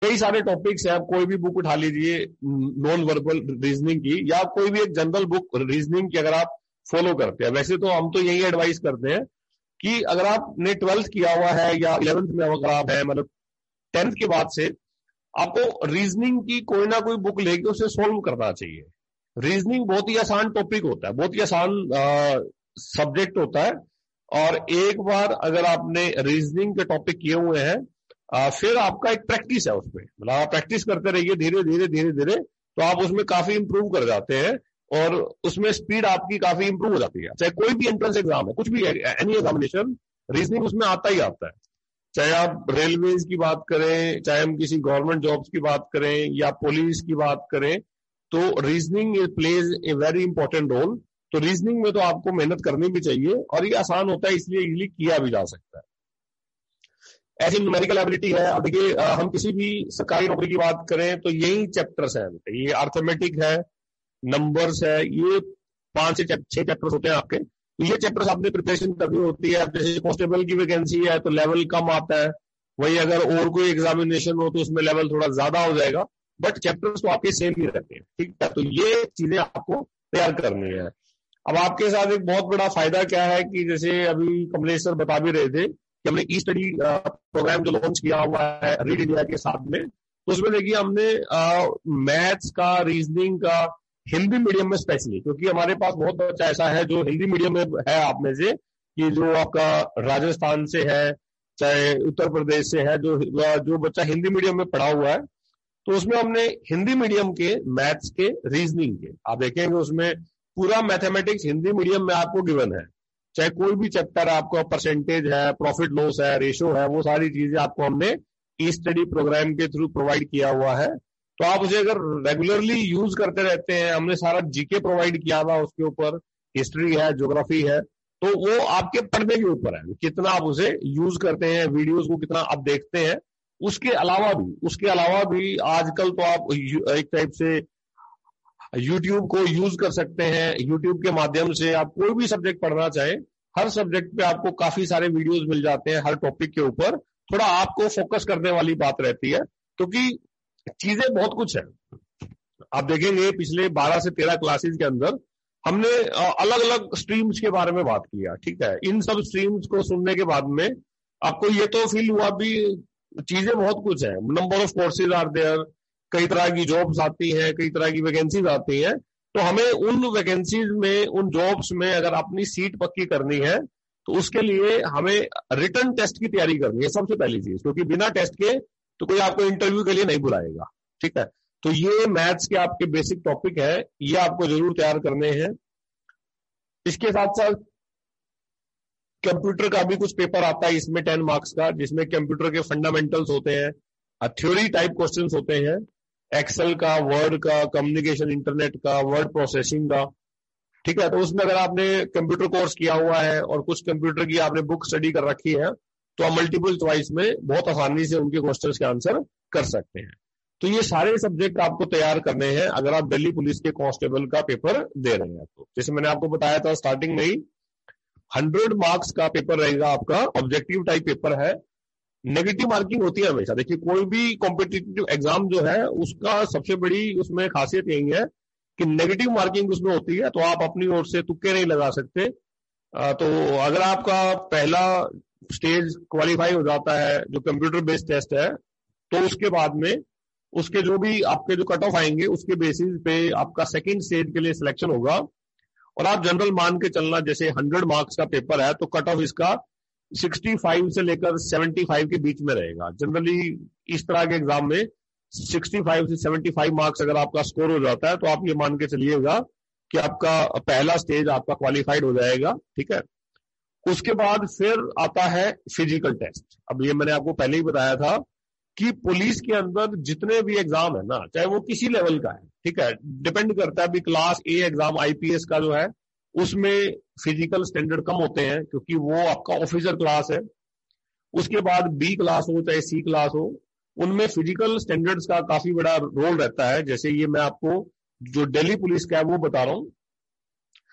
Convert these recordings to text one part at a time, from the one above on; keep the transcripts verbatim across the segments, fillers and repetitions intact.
कई सारे टॉपिक्स है, आप कोई भी बुक उठा लीजिए नॉन वर्बल रीजनिंग की, या कोई भी एक जनरल बुक रीजनिंग की अगर आप फॉलो करते हैं। वैसे तो हम तो यही एडवाइस करते हैं कि अगर आपने ट्वेल्थ किया हुआ है या इलेवेंथ में अगर आप है, मतलब टेंथ के बाद से आपको रीजनिंग की कोई ना कोई बुक लेके उसे सोल्व करना चाहिए। रीजनिंग बहुत ही आसान टॉपिक होता है, बहुत ही आसान सब्जेक्ट होता है, और एक बार अगर आपने रीजनिंग के टॉपिक किए हुए हैं आ, फिर आपका एक प्रैक्टिस है उसमें, मतलब आप प्रैक्टिस करते रहिए धीरे धीरे धीरे धीरे, तो आप उसमें काफी इंप्रूव कर जाते हैं और उसमें स्पीड आपकी काफी इंप्रूव हो जाती है। चाहे कोई भी एंट्रेंस एग्जाम है, कुछ भी एनी एग्जामिनेशन, रीजनिंग उसमें आता ही आता है। चाहे आप रेलवेज की बात करें, चाहे हम किसी गवर्नमेंट जॉब्स की बात करें या पुलिस की बात करें, तो reasoning plays a very important role. तो रीजनिंग में तो आपको मेहनत करनी भी चाहिए, और ये आसान होता है इसलिए इजीली किया भी जा सकता है। ऐसी न्यूमेरिकल एबिलिटी है। अब देखिए हम किसी भी सरकारी नौकरी की बात करें तो यही चैप्टर्स हैं, ये अर्थमेटिक है, नंबर्स है, ये पांच से छह चैप्टर्स होते हैं आपके। ये चैप्टर्स आपने प्रिपरेशन करनी होती है। जैसे कांस्टेबल की वैकेंसी है तो लेवल कम आता है, वही अगर और कोई एग्जामिनेशन हो तो उसमें लेवल थोड़ा ज्यादा हो जाएगा, बट चैप्टर्स तो आपके सेम ही रहते हैं, ठीक है। तो ये चीजें आपको तैयार करनी है। अब आपके साथ एक बहुत बड़ा फायदा क्या है कि जैसे अभी कमलेश सर बता भी रहे थे कि हमने ई स्टडी प्रोग्राम जो लॉन्च किया हुआ है रीड इंडिया के साथ में, तो उसमें देखिए हमने मैथ्स का, रीजनिंग का हिंदी मीडियम में स्पेशली, क्योंकि हमारे पास बहुत बच्चा ऐसा है जो हिंदी मीडियम में है आप में से, कि जो आपका राजस्थान से है, चाहे उत्तर प्रदेश से है, जो जो बच्चा हिंदी मीडियम में पढ़ा हुआ है, तो उसमें हमने हिंदी मीडियम के मैथ्स के, रीजनिंग के, आप देखेंगे उसमें पूरा मैथमेटिक्स हिंदी मीडियम में आपको गिवन है। चाहे कोई भी चैप्टर आपको परसेंटेज है, प्रॉफिट लॉस है, रेशो है, वो सारी चीजें आपको हमने ई स्टडी प्रोग्राम के थ्रू प्रोवाइड किया हुआ है। तो आप उसे अगर रेगुलरली यूज करते रहते हैं, हमने सारा जीके प्रोवाइड किया हुआ उसके ऊपर, हिस्ट्री है, ज्योग्राफी है, तो वो आपके पढ़ने के ऊपर है कितना आप उसे यूज करते हैं, वीडियोस को कितना आप देखते हैं। उसके अलावा भी उसके अलावा भी आजकल तो आप एक टाइप से यूट्यूब को यूज कर सकते हैं। यूट्यूब के माध्यम से आप कोई भी सब्जेक्ट पढ़ना चाहें, हर सब्जेक्ट पे आपको काफी सारे वीडियोस मिल जाते हैं, हर टॉपिक के ऊपर थोड़ा आपको फोकस करने वाली बात रहती है, क्योंकि चीजें बहुत कुछ है। आप देखेंगे पिछले बारह से तेरह क्लासेस के अंदर हमने अलग अलग स्ट्रीम्स के बारे में बात किया, ठीक है। इन सब स्ट्रीम्स को सुनने के बाद में आपको ये तो फील हुआ भी चीजें बहुत कुछ है, number of courses are there, कई तरह की जॉब्स आती हैं, कई तरह की वैकेंसीज आती हैं। तो हमें उन वैकेंसीज में, उन जॉब्स में अगर अपनी सीट पक्की करनी है तो उसके लिए हमें रिटन टेस्ट की तैयारी करनी है सबसे पहली चीज, क्योंकि बिना टेस्ट के तो कोई आपको इंटरव्यू के लिए नहीं बुलाएगा, ठीक है। तो ये मैथ्स के आपके बेसिक टॉपिक है, ये आपको जरूर तैयार करने हैं। इसके साथ साथ कंप्यूटर का भी कुछ पेपर आता है इसमें टेन मार्क्स का, जिसमें कंप्यूटर के फंडामेंटल्स होते हैं, थ्योरी टाइप क्वेश्चंस होते हैं, एक्सेल का, वर्ड का, कम्युनिकेशन इंटरनेट का, वर्ड प्रोसेसिंग का, ठीक है। तो उसमें अगर आपने कंप्यूटर कोर्स किया हुआ है और कुछ कंप्यूटर की आपने बुक स्टडी कर रखी है तो आप मल्टीपल चॉइस में बहुत आसानी से उनके क्वेश्चंस के आंसर कर सकते हैं। तो ये सारे सब्जेक्ट आपको तैयार करने हैं अगर आप दिल्ली पुलिस के कांस्टेबल का पेपर दे रहे हैं। तो जैसे मैंने आपको बताया था स्टार्टिंग में ही, हंड्रेड मार्क्स का पेपर रहेगा आपका, ऑब्जेक्टिव टाइप पेपर है, नेगेटिव मार्किंग होती है हमेशा। देखिए कोई भी कॉम्पिटिटिव एग्जाम जो है उसका सबसे बड़ी उसमें खासियत यही है कि नेगेटिव मार्किंग उसमें होती है, तो आप अपनी ओर से तुक्के नहीं लगा सकते। तो अगर आपका पहला स्टेज क्वालिफाई हो जाता है जो कंप्यूटर बेस्ड टेस्ट है, तो उसके बाद में उसके जो भी आपके जो कट ऑफ आएंगे उसके बेसिस पे आपका सेकंड स्टेज के लिए सिलेक्शन होगा। और आप जनरल मान के चलना, जैसे हंड्रेड मार्क्स का पेपर है तो कट ऑफ इसका पैंसठ से लेकर पचहत्तर के बीच में रहेगा। जनरली इस तरह के एग्जाम में पैंसठ से पचहत्तर मार्क्स अगर आपका स्कोर हो जाता है तो आप ये मान के चलिएगा कि आपका पहला स्टेज आपका क्वालिफाइड हो जाएगा, ठीक है। उसके बाद फिर आता है फिजिकल टेस्ट। अब ये मैंने आपको पहले ही बताया था कि पुलिस के अंदर जितने भी एग्जाम है ना, चाहे वो किसी लेवल का है, ठीक है, डिपेंड करता है। अभी क्लास ए एग्जाम आईपीएस का जो है उसमें फिजिकल स्टैंडर्ड कम होते हैं क्योंकि वो आपका ऑफिसर क्लास है। उसके बाद बी क्लास हो चाहे सी क्लास हो, उनमें फिजिकल स्टैंडर्ड्स का काफी बड़ा रोल रहता है। जैसे ये मैं आपको जो दिल्ली पुलिस का है वो बता रहा हूं,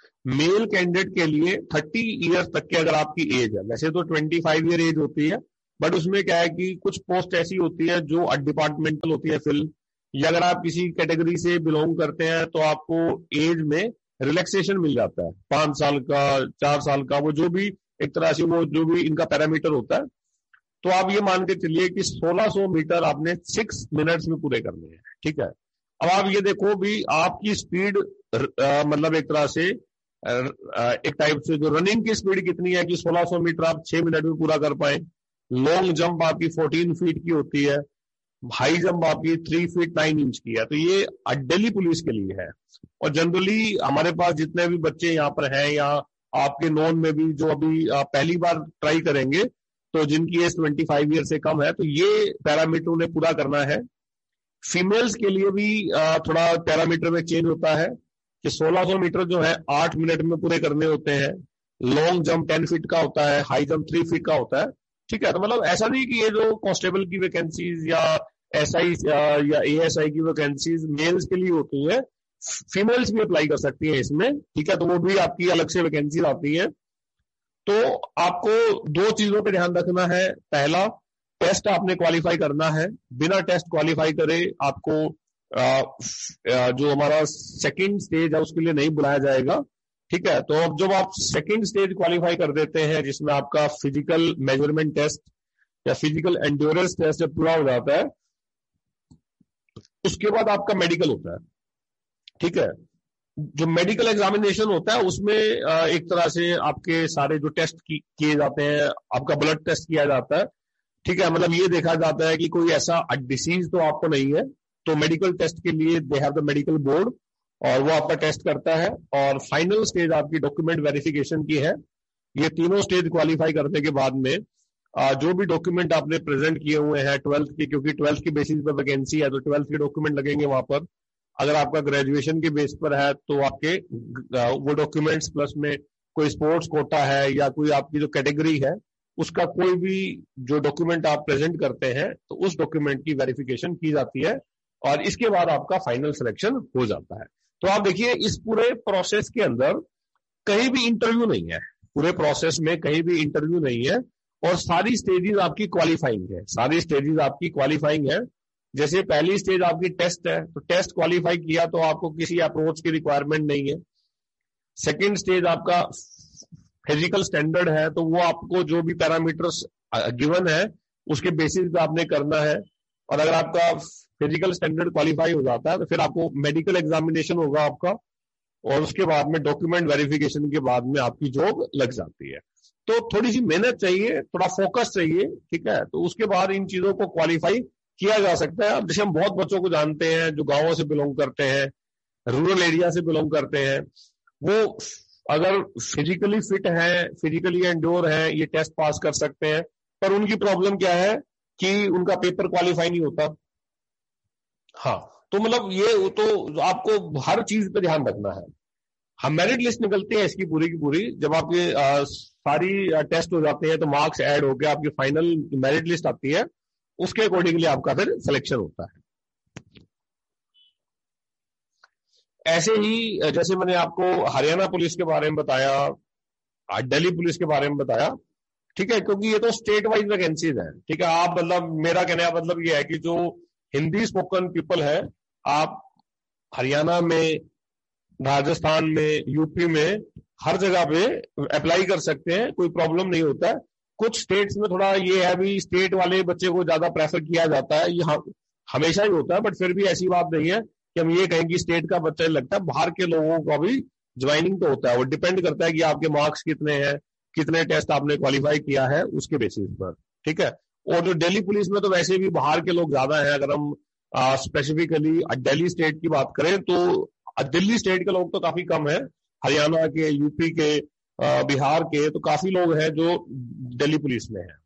मेल कैंडिडेट के लिए थर्टी ईयर्स तक के अगर आपकी एज है, वैसे तो ट्वेंटी फाइव ईयर एज होती है, बट उसमें क्या है कि कुछ पोस्ट ऐसी होती है जो डिपार्टमेंटल होती है फिल, या अगर आप किसी कैटेगरी से बिलोंग करते हैं तो आपको एज में रिलैक्सेशन मिल जाता है, पांच साल का, चार साल का, वो जो भी एक तरह से वो जो भी इनका पैरामीटर होता है। तो आप ये मान के चलिए कि सोलह सौ मीटर आपने सिक्स मिनट्स में पूरे करने हैं, ठीक है। अब आप ये देखो भी आपकी स्पीड मतलब एक तरह से आ, एक टाइप से जो रनिंग की स्पीड कितनी है कि सोलह सौ मीटर आप छह मिनट में पूरा कर पाए। लॉन्ग जंप आपकी चौदह फीट की होती है, हाई जंप आपकी तीन फीट नाइन इंच की है। तो ये दिल्ली पुलिस के लिए है। और जनरली हमारे पास जितने भी बच्चे यहाँ पर हैं या आपके नॉन में भी जो अभी पहली बार ट्राई करेंगे तो जिनकी एज पच्चीस ईयर से कम है, तो ये पैरामीटर उन्हें पूरा करना है। फीमेल्स के लिए भी थोड़ा पैरामीटर में चेंज होता है कि सोलह सौ मीटर जो है आठ मिनट में पूरे करने होते हैं, लॉन्ग जंप टेन फीट का होता है, हाई जंप थ्री फीट का होता है, ठीक है। तो मतलब ऐसा नहीं कि ये जो कांस्टेबल की वैकेंसीज या एसआई या एएसआई की वैकेंसीज मेल्स के लिए होती है, फीमेल्स भी अप्लाई कर सकती है इसमें, ठीक है। तो वो भी आपकी अलग से वैकेंसीज आती है। तो आपको दो चीजों पे ध्यान रखना है। पहला, टेस्ट आपने क्वालिफाई करना है, बिना टेस्ट क्वालिफाई करे आपको आ, आ, जो हमारा सेकंड स्टेज है उसके लिए नहीं बुलाया जाएगा, ठीक है। तो अब जब आप सेकंड स्टेज क्वालिफाई कर देते हैं जिसमें आपका फिजिकल मेजरमेंट टेस्ट या फिजिकल एंड्योरेंस टेस्ट जब पूरा हो जाता है, उसके बाद आपका मेडिकल होता है, ठीक है। जो मेडिकल एग्जामिनेशन होता है उसमें एक तरह से आपके सारे जो टेस्ट किए जाते हैं, आपका ब्लड टेस्ट किया जाता है, ठीक है। मतलब ये देखा जाता है कि कोई ऐसा डिसीज तो आपको नहीं है। तो मेडिकल टेस्ट के लिए they have the medical board और वो आपका टेस्ट करता है। और फाइनल स्टेज आपकी डॉक्यूमेंट वेरिफिकेशन की है। ये तीनों स्टेज क्वालिफाई करने के बाद में जो भी डॉक्यूमेंट आपने प्रेजेंट किए हुए हैं ट्वेल्थ की, क्योंकि ट्वेल्थ की बेसिस पर वैकेंसी है तो ट्वेल्थ के डॉक्यूमेंट लगेंगे वहां पर। अगर आपका ग्रेजुएशन के बेस पर है तो आपके वो डॉक्यूमेंट्स प्लस में कोई स्पोर्ट्स कोटा है या कोई आपकी जो कैटेगरी है उसका कोई भी जो डॉक्यूमेंट आप प्रेजेंट करते हैं तो उस डॉक्यूमेंट की वेरिफिकेशन की जाती है और इसके बाद आपका फाइनल सिलेक्शन हो जाता है। तो आप देखिए इस पूरे प्रोसेस के अंदर कहीं भी इंटरव्यू नहीं है, पूरे प्रोसेस में कहीं भी इंटरव्यू नहीं है और सारी स्टेजेस आपकी क्वालिफाइंग है, सारी स्टेजेस आपकी क्वालिफाइंग है। जैसे पहली स्टेज आपकी टेस्ट है, तो टेस्ट क्वालिफाई किया तो आपको किसी अप्रोच की रिक्वायरमेंट नहीं है। सेकंड स्टेज आपका फिजिकल स्टैंडर्ड है, तो वो आपको जो भी पैरामीटर्स गिवन है उसके बेसिस पे आपने करना है। और अगर आपका फिजिकल स्टैंडर्ड क्वालिफाई हो जाता है तो फिर आपको मेडिकल एग्जामिनेशन होगा आपका और उसके बाद में डॉक्यूमेंट वेरिफिकेशन के बाद में आपकी जॉब लग जाती है। तो थोड़ी सी मेहनत चाहिए, थोड़ा फोकस चाहिए, ठीक है। तो उसके बाद इन चीजों को क्वालिफाई किया जा सकता है। अब जैसे हम बहुत बच्चों को जानते हैं जो गांवों से बिलोंग करते हैं, रूरल एरिया से बिलोंग करते हैं, वो अगर फिजिकली फिट है, फिजिकली एंड्योर है, ये टेस्ट पास कर सकते हैं, पर उनकी प्रॉब्लम क्या है कि उनका पेपर क्वालिफाई नहीं होता। हाँ, तो मतलब ये तो आपको हर चीज पे ध्यान रखना है। हम मेरिट लिस्ट निकलती है इसकी पूरी की पूरी, जब आपके आ, सारी टेस्ट हो जाते हैं तो मार्क्स ऐड होकर आपकी फाइनल मेरिट लिस्ट आती है, उसके अकॉर्डिंगली आपका फिर सिलेक्शन होता है। ऐसे ही जैसे मैंने आपको हरियाणा पुलिस के बारे में बताया, दिल्ली पुलिस के बारे में बताया, ठीक है, क्योंकि ये तो स्टेट वाइज वैकेंसीज है, ठीक है। आप मतलब मेरा कहने का मतलब ये है कि जो हिंदी स्पोकन पीपल है, आप हरियाणा में, राजस्थान में, यूपी में, हर जगह पे अप्लाई कर सकते हैं, कोई प्रॉब्लम नहीं होता है। कुछ स्टेट्स में थोड़ा ये है भी स्टेट वाले बच्चे को ज्यादा प्रेफर किया जाता है, ये हमेशा ही होता है, बट फिर भी ऐसी बात नहीं है कि हम ये कहें कि स्टेट का बच्चा लगता है। बाहर के लोगों का भी ज्वाइनिंग तो होता है, वो डिपेंड करता है कि आपके मार्क्स कितने हैं, कितने टेस्ट आपने क्वालिफाई किया है उसके बेसिस पर, ठीक है। और जो दिल्ली पुलिस में तो वैसे भी बाहर के लोग ज्यादा हैं। अगर हम स्पेसिफिकली दिल्ली स्टेट की बात करें तो दिल्ली स्टेट के लोग तो काफी कम है, हरियाणा के, यूपी के, बिहार के तो काफी लोग हैं जो दिल्ली पुलिस में हैं।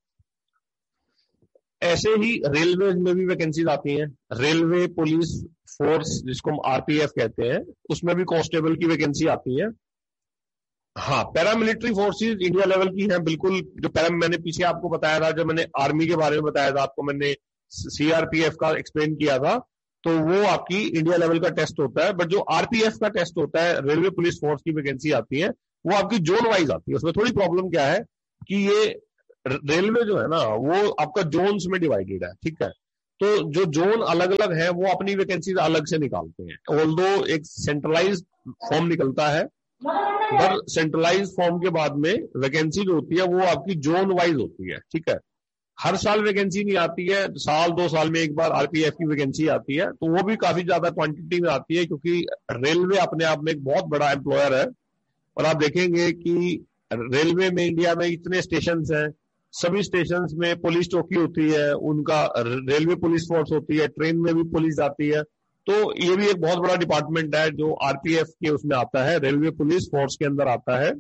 ऐसे ही रेलवे में भी वैकेंसीज आती हैं, रेलवे पुलिस फोर्स जिसको हम आरपीएफ कहते हैं, उसमें भी कांस्टेबल की वैकेंसी आती है। हाँ, पैरामिलिट्री फोर्सेस इंडिया लेवल की हैं बिल्कुल। जो पैरा मैंने पीछे आपको बताया था, जब मैंने आर्मी के बारे में बताया था आपको, मैंने सीआरपीएफ का एक्सप्लेन किया था, तो वो आपकी इंडिया लेवल का टेस्ट होता है। बट जो आरपीएफ का टेस्ट होता है, रेलवे पुलिस फोर्स की वैकेंसी आती है, वो आपकी जोन वाइज आती है। उसमें थोड़ी प्रॉब्लम क्या है कि ये रेलवे जो है ना वो आपका जोन्स में डिवाइडेड है, ठीक है। तो जो जोन अलग अलग है वो अपनी वैकेंसीज अलग से निकालते हैं, ऑल्दो एक सेंट्रलाइज फॉर्म निकलता है, पर सेंट्रलाइज फॉर्म के बाद में वैकेंसी जो होती है वो आपकी जोन वाइज होती है, ठीक है। हर साल वैकेंसी नहीं आती है, साल दो साल में एक बार आरपीएफ की वैकेंसी आती है, तो वो भी काफी ज्यादा क्वांटिटी में आती है, क्योंकि रेलवे अपने आप में एक बहुत बड़ा एम्प्लॉयर है। और आप देखेंगे कि रेलवे में इंडिया में इतने स्टेशन हैं, सभी स्टेशन में पुलिस चौकी होती है, उनका रेलवे पुलिस फोर्स होती है, ट्रेन में भी पुलिस आती है। तो ये भी एक बहुत बड़ा डिपार्टमेंट है जो आरपीएफ के उसमें आता है, रेलवे पुलिस फोर्स के अंदर आता है।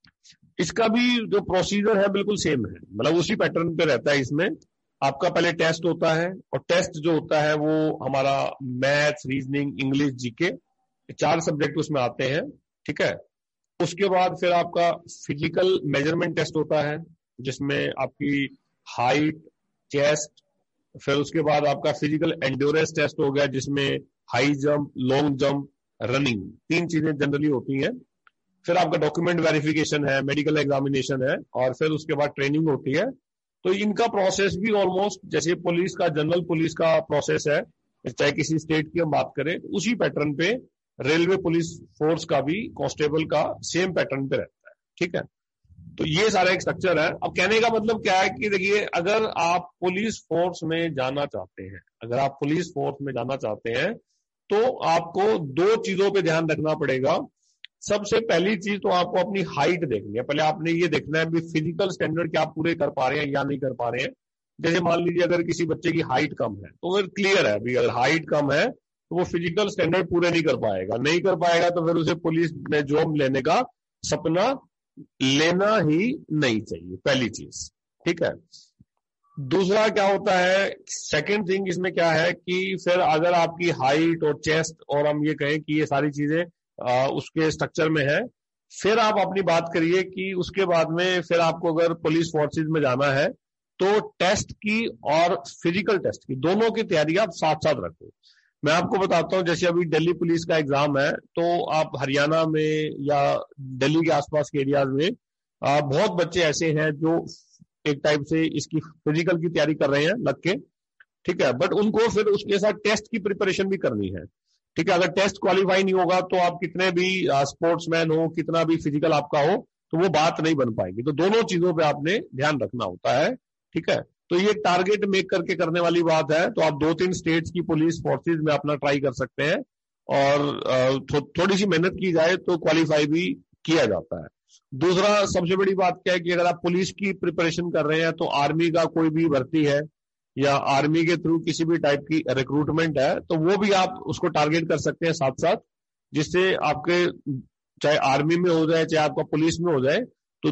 इसका भी जो प्रोसीजर है बिल्कुल सेम है, मतलब उसी पैटर्न पे रहता है। इसमें आपका पहले टेस्ट होता है, और टेस्ट जो होता है वो हमारा मैथ्स, रीजनिंग, इंग्लिश, जीके, चार सब्जेक्ट उसमें आते हैं, ठीक है। उसके बाद फिर आपका फिजिकल मेजरमेंट टेस्ट होता है, जिसमें आपकी हाइट, चेस्ट, फिर उसके बाद आपका फिजिकल एंड्योरेंस टेस्ट हो गया, जिसमें high jump, long jump, running, तीन चीजें जनरली होती हैं। फिर आपका डॉक्यूमेंट वेरिफिकेशन है, मेडिकल एग्जामिनेशन है, और फिर उसके बाद ट्रेनिंग होती है। तो इनका प्रोसेस भी ऑलमोस्ट जैसे पुलिस का, जनरल पुलिस का प्रोसेस है, चाहे किसी स्टेट की हम बात करें, तो उसी पैटर्न पे रेलवे पुलिस फोर्स का भी, कांस्टेबल का सेम पैटर्न पे रहता है, ठीक है। तो ये सारा एक स्ट्रक्चर है। अब कहने का मतलब क्या है कि देखिए, अगर आप पुलिस फोर्स में जाना चाहते हैं, अगर आप पुलिस फोर्स में जाना चाहते हैं तो आपको दो चीजों पे ध्यान रखना पड़ेगा। सबसे पहली चीज तो आपको अपनी हाइट देखनी है। पहले आपने ये देखना है भी फिजिकल स्टैंडर्ड क्या आप पूरे कर पा रहे हैं या नहीं कर पा रहे हैं। जैसे मान लीजिए अगर किसी बच्चे की हाइट कम है तो फिर क्लियर है भी, अगर हाइट कम है तो वो फिजिकल स्टैंडर्ड पूरे नहीं कर पाएगा, नहीं कर पाएगा तो फिर उसे पुलिस में जॉब लेने का सपना लेना ही नहीं चाहिए, पहली चीज, ठीक है। दूसरा क्या होता है, सेकंड थिंग इसमें क्या है कि फिर अगर आपकी हाइट और चेस्ट और हम ये कहें कि ये सारी चीजें आ, उसके स्ट्रक्चर में है, फिर आप अपनी बात करिए कि उसके बाद में फिर आपको अगर पुलिस फोर्सेज में जाना है तो टेस्ट की और फिजिकल टेस्ट की दोनों की तैयारी आप साथ साथ रखो। मैं आपको बताता हूँ, जैसे अभी दिल्ली पुलिस का एग्जाम है, तो आप हरियाणा में या दिल्ली के आसपास के एरियाज में आ, बहुत बच्चे ऐसे हैं जो एक टाइप से इसकी फिजिकल की तैयारी कर रहे हैं लग के, ठीक है। बट उनको फिर उसके साथ टेस्ट की प्रिपरेशन भी करनी है, ठीक है। अगर टेस्ट क्वालिफाई नहीं होगा तो आप कितने भी स्पोर्ट्समैन हो, कितना भी फिजिकल आपका हो, तो वो बात नहीं बन पाएगी। तो दोनों चीजों पे आपने ध्यान रखना होता है, ठीक है। तो ये टारगेट मेक करके करने वाली बात है। तो आप दो तीन स्टेट्स की पुलिस फोर्सेज में अपना ट्राई कर सकते हैं, और थो, थोड़ी सी मेहनत की जाए तो क्वालिफाई भी किया जाता है। दूसरा सबसे बड़ी बात क्या है कि अगर आप पुलिस की प्रिपरेशन कर रहे हैं तो आर्मी का कोई भी भर्ती है या आर्मी के थ्रू किसी भी टाइप की रिक्रूटमेंट है, तो वो भी आप उसको टारगेट कर सकते हैं साथ साथ, जिससे आपके चाहे आर्मी में हो जाए चाहे आपका पुलिस में हो जाए, तो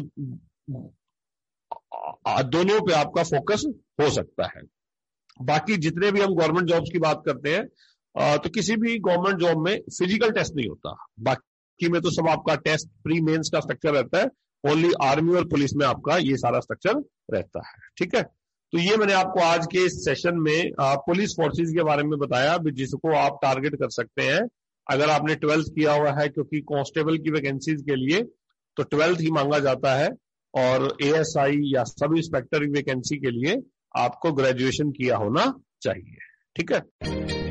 दोनों पे आपका फोकस हो सकता है। बाकी जितने भी हम गवर्नमेंट जॉब्स की बात करते हैं तो किसी भी गवर्नमेंट जॉब में फिजिकल टेस्ट नहीं होता, बाकी में तो सब आपका टेस्ट प्री मेंस का स्ट्रक्चर रहता है। ओनली आर्मी और पुलिस में आपका ये सारा स्ट्रक्चर रहता है, ठीक है। तो ये मैंने आपको आज के इस सेशन में पुलिस फोर्सेज के बारे में बताया, जिसको आप टारगेट कर सकते हैं अगर आपने ट्वेल्थ किया हुआ है, क्योंकि कांस्टेबल की वैकेंसीज के लिए तो ट्वेल्थ ही मांगा जाता है, और एएसआई या सब इंस्पेक्टर की वैकेंसी के लिए आपको ग्रेजुएशन किया होना चाहिए, ठीक है।